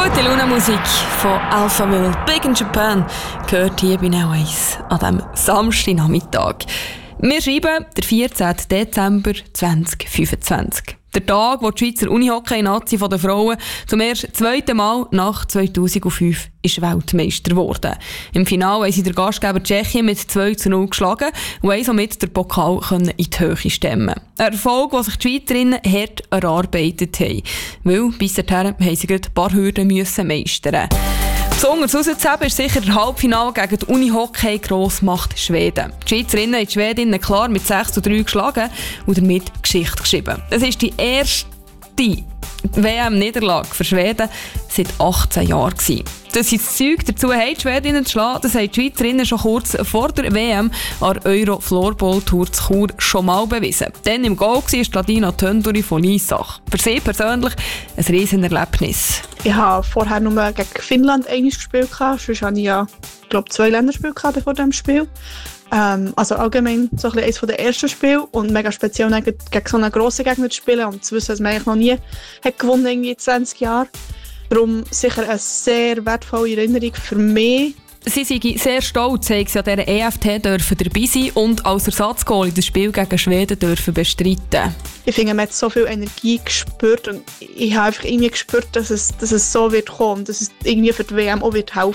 Gute Laune-Musik von Alphaville, Big in Japan, gehört hier bei Now 1 an diesem Samstagnachmittag. Wir schreiben den 14. Dezember 2025. Der Tag, wo die Schweizer Unihockey-Nazi der Frauen zum zweiten Mal nach 2005 ist Weltmeister geworden. Im Finale haben sie den Gastgeber Tschechien mit 2:0 geschlagen und haben somit den Pokal in die Höhe stemmen. Ein Erfolg, den sich die Schweizerinnen hart erarbeitet haben. Weil bis dahin haben sie gerade ein paar Hürden meistern. Besonders herauszuheben ist sicher der Halbfinale gegen die Unihockey-Grossmacht Schweden. Die Schweizerinnen haben die Schwedinnen klar mit 6:3 geschlagen und damit Geschichte geschrieben. Es ist die erste WM-Niederlage für Schweden seit 18 Jahren gewesen. Dass sie das Zeug dazu haben, die Schwedinnen zu schlagen, das haben die Schweizerinnen schon kurz vor der WM an der Euro-Floorball-Tour zu Chur schon mal bewiesen. Dann im Goal war Ladina Tönduri von Lysach. Für sie persönlich ein Riesenerlebnis. Ich habe vorher nur gegen Finnland gespielt. Sonst hatte ich ja, glaube 2 Länderspiele bevor diesem Spiel. Also allgemein so ein eines der ersten Spiele und mega speziell gegen so einen grossen Gegner zu spielen und zu wissen, dass man eigentlich noch nie hat gewonnen in 20 Jahren. Darum sicher eine sehr wertvolle Erinnerung für mich. Sie sind sehr stolz, dass sie an dieser EFT dabei sein und als Ersatzgoal das Spiel gegen Schweden bestreiten. Ich finde, man hat so viel Energie gespürt und ich habe einfach irgendwie gespürt, dass es so wird kommen, dass es irgendwie für die WM auch wird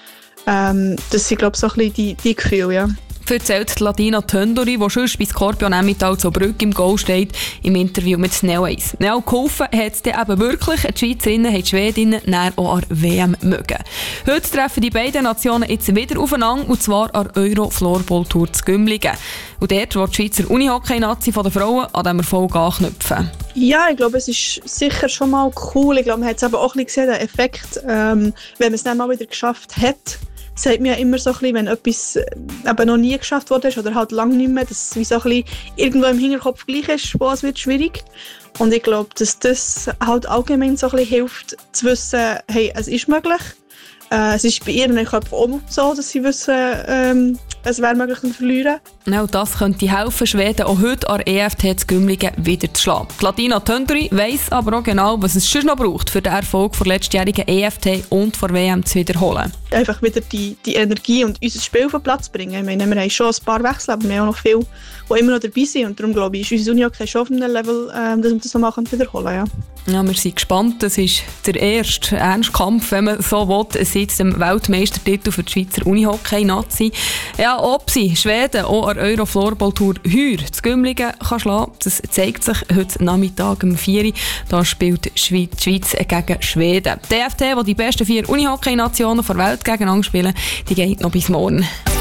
helfen. Das sind, glaube ich, so ein bisschen die Gefühle, ja. Erzählt Ladina Tönduri, die sonst bei Scorpion Emmental zur Brücke im Goal steht, im Interview mit Now 1. Ja, geholfen hat es dann eben wirklich. Die Schweizerinnen haben die Schwedinnen dann auch an der WM mögen. Heute treffen die beiden Nationen jetzt wieder aufeinander, und zwar an der Euro-Floorball-Tour zu Gümligen. Und dort will die Schweizer Unihockey-Nazi der Frauen an diesem Erfolg anknüpfen. Ja, ich glaube, es ist sicher schon mal cool. Ich glaube, man hat es aber auch ein bisschen gesehen, den Effekt, wenn man es dann mal wieder geschafft hat. Es sagt mir ja immer so ein bisschen, wenn etwas eben noch nie geschafft wurde oder halt lange nicht mehr, dass es wie so ein bisschen irgendwo im Hinterkopf gleich ist, wo es wird schwierig. Und ich glaube, dass das halt allgemein so ein bisschen hilft, zu wissen, hey, es ist möglich. Es ist bei ihren Köpfen auch so, dass sie wissen, es wäre möglich zu verlieren. Ja, das könnte helfen, Schweden auch heute an EFT zu Gümligen wieder zu schlagen. Ladina Tönduri weiss aber auch genau, was es schon noch braucht, für den Erfolg der letztjährigen EFT und der WM zu wiederholen. Einfach wieder die Energie und unser Spiel auf den Platz bringen. Ich meine, wir haben schon ein paar Wechsel, aber wir haben auch noch viele, die immer noch dabei sind. Und darum glaube ich, ist unser Unihockey schon auf einem Level, dass wir das noch mal wiederholen können. Ja, wir sind gespannt. Das ist der erste Ernstkampf, wenn man so will, seit dem Weltmeistertitel für die Schweizer Unihockey-Nazi. Ja, ob sie Schweden auch an der Euro-Floorball-Tour heuer zu Gümligen kann schlagen, das zeigt sich heute Nachmittag um 4 Uhr. Da spielt die Schweiz gegen Schweden. Die EFT, die besten 4 Unihockey-Nationen der Welt gegeneinander spielen, die geht noch bis morgen.